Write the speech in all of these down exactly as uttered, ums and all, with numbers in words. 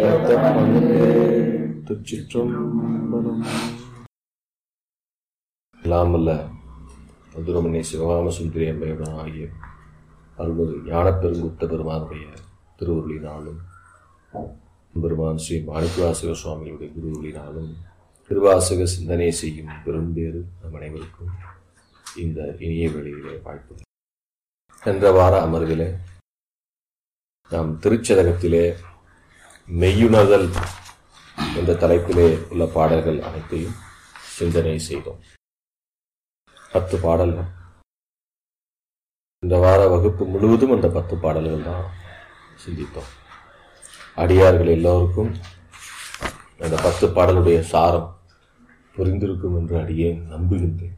திருச்சிற்றம்பலம். எல்லாமல்ல மதுரமனை சிவகாம சுந்தரி அம்மையுடன் ஆகிய அருள்மிகு ஞானப்பெருங்குத்த பெருமானுடைய திருவுருளினாலும் பெருமான் ஸ்ரீ மாணிக்கவாசக சுவாமிகளுடைய குருவுளினாலும் திருவாசக சிந்தனை செய்யும் பெரும்பேறு நம் அனைவருக்கும் இந்த இனிய வேளையிலே வாழ்த்து. சென்ற வார அமர்விலே நாம் திருச்சதகத்திலே மெய்யுணர்தல் என்ற தலைப்பிலே உள்ள பாடல்கள் அனைத்தையும் சிந்தனை செய்தோம். பத்து பாடல்கள். இந்த வார வகுப்பு முழுவதும் அந்த பத்து பாடல்கள் தான் சிந்தித்தோம். அடியார்கள் எல்லோருக்கும் அந்த பத்து பாடலுடைய சாரம் புரிந்திருக்கும் என்று அடியேன் நம்புகின்றேன்.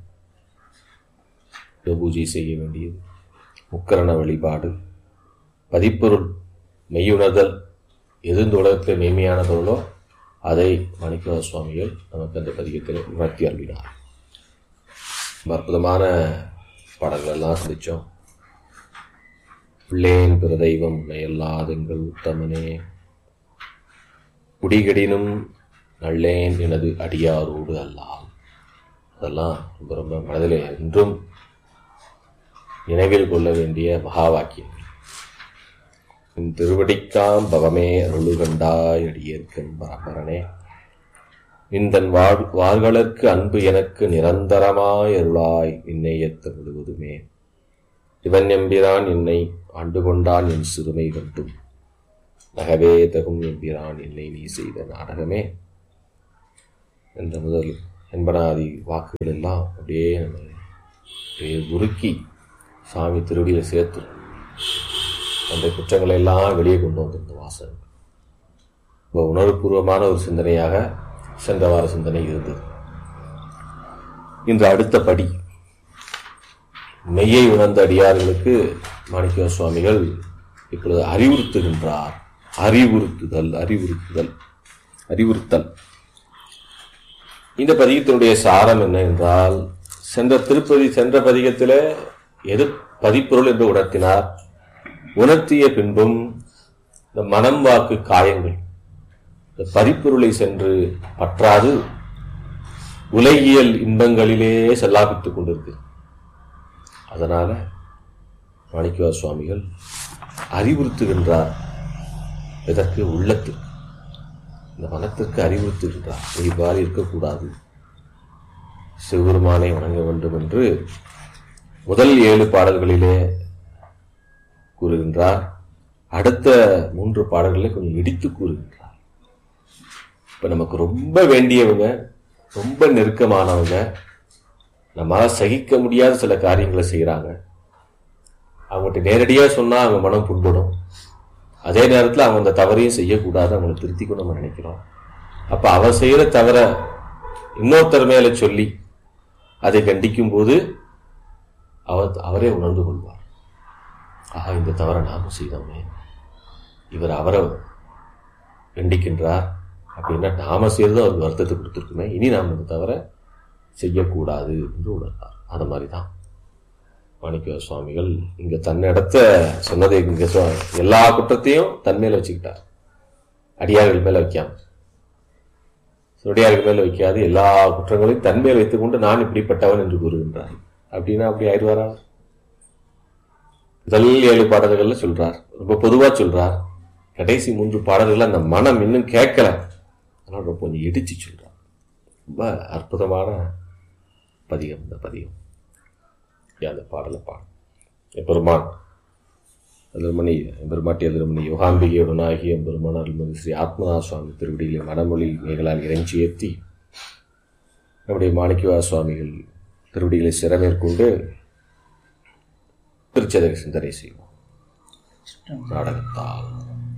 பூஜை செய்ய வேண்டியது, முக்கரண வழிபாடு, பதிப்பொருள், மெய்யுணர்தல், எது இந்த உலகத்தில் மெய்மையான பொருளோ அதை மாணிக்கவாசக சுவாமிகள் நமக்கு அந்த பதிகத்தில் உணர்த்தி அருளினார். அற்புதமான பாடல்கள் எல்லாம் சிந்திச்சோம். பிள்ளேன் பிற தெய்வம் உன்னையல்லாதெங்கள் உத்தமனே, குடிகடினும் நல்லேன் எனது அடியாரோடு அல்லாம். அதெல்லாம் ரொம்ப ரொம்ப மனதிலே என்றும் நினைவில் கொள்ள வேண்டிய மகா வாக்கியங்கள். என் திருவடிக்காம் பவமே அருளுகண்டாய் அடியேற்கன் பரம்பரனே, நின்றன் வாழ் வார்களுக்கு அன்பு எனக்கு நிரந்தரமாய் அருளாய் நின்னையத்த முழுவதுமே. இவன் எம்பிரான் என்னை ஆண்டு கொண்டான் என் சிறுமை கண்டும், நகவே தகும் எம்பிரான் என்னை நீ செய்த நாடகமே என்ற முதல் என்பனாதி வாக்குகள் எல்லாம் அப்படியே அப்படியே உருக்கி சாமி திருவடியில் சேர்த்து அந்த குற்றங்களை எல்லாம் வெளியே கொண்டு வந்திருந்த வாசகம் ரொம்ப உணர்வுபூர்வமான ஒரு சிந்தனையாக சென்ற வார சிந்தனை இருந்தது. இன்று அடுத்த படி, மெய்யை உணர்ந்த அடியார்களுக்கு மாணிக்கவாசக சுவாமிகள் இப்பொழுது அறிவுறுத்துகின்றார். அறிவுறுத்துதல் அறிவுறுத்துதல் அறிவுறுத்தல் இந்த பதிகத்தினுடைய சாரம் என்ன என்றால், சென்ற திருப்பதி சென்ற பதிகத்திலே எது பதிப்பொருள் என்று உணர்த்தினார். உணர்த்திய பின்பும் இந்த மனம் வாக்கு காயங்கள் இந்த பதிப்பொருளை சென்று பற்றாது உலகியல் இன்பங்களிலே செல்லாபித்துக் கொண்டிருக்கு. அதனால மாணிக்கவாசக சுவாமிகள் அறிவுறுத்துகின்றார். இதற்கு உள்ளத்திற்கு, இந்த மனத்திற்கு அறிவுறுத்துகின்றார். இவ்வாறு இருக்கக்கூடாது, சிவபெருமானை வணங்க வேண்டும் என்று முதல் ஏழு பாடல்களிலே கூறுகின்றார். அடுத்த மூன்று பாடல்களை கொஞ்சம் இடித்து கூறுகின்றார். இப்ப நமக்கு ரொம்ப வேண்டியவங்க, ரொம்ப நெருக்கமானவங்க, நம்மளால சகிக்க முடியாத சில காரியங்களை செய்யறாங்க. அவங்ககிட்ட நேரடியா சொன்னா அவங்க மனம் புண்படும். அதே நேரத்தில் அவங்க அந்த தவறையும் செய்யக்கூடாது, அவங்களை திருத்திக்கும் நம்ம நினைக்கிறோம். அப்ப அவர் செய்யற தவிர இன்னொருத்தர் மேல சொல்லி அதை கண்டிக்கும் போது அவர் அவரே உணர்ந்து கொள்வார். ஆஹா, இந்த தவறை நாம செய்தோமே, இவர் அவரை கண்டிக்கின்றார் அப்படின்னா நாம செய்யறது அவருக்கு வருத்தத்தை கொடுத்துருக்குமே, இனி நாம் இந்த தவறை செய்யக்கூடாது என்று உணர்ந்தார். அது மாதிரிதான் மாணிக்கவாசக சுவாமிகள் இங்க தன்னிடத்த சொன்னதை இங்க எல்லா குற்றத்தையும் தன் மேல வச்சுக்கிட்டார். அடியார்கள் மேல வைக்காம, அடியார்கள் மேல வைக்காது எல்லா குற்றங்களையும் தன் மேல் வைத்துக் கொண்டு நான் இப்படிப்பட்டவன் என்று கூறுகின்றார். அப்படின்னா அப்படி ஆயிடுவாரா? முதல் ஏழு பாடல்கள்ல சொல்றார், ரொம்ப பொதுவா சொல்றார். கடைசி மூன்று பாடல்கள் அந்த மனம் இன்னும் கேட்கல, அதனால ரொம்ப கொஞ்சம் இடிச்சு சொல்றார். ரொம்ப அற்புதமான பதிகம் இந்த பதிகம். அந்த பாடலை பாடும் எம்பெருமான் அதிர்மணி எம்பெருமாட்டி அதிர்மணி யோகாம்பிகையுடனாகி எம்பெருமான் அருள்மிகு ஸ்ரீ ஆத்மநாத சுவாமி திருவடியிலே மனமொழி மேகளால் இறைஞ்சி ஏற்றி நம்முடைய மாணிக்கவாசக சுவாமிகள் திருவடிகளை சிறமேற்கொண்டு திருச்சதக சிந்தனை செய்வோம் நாடகத்தால்.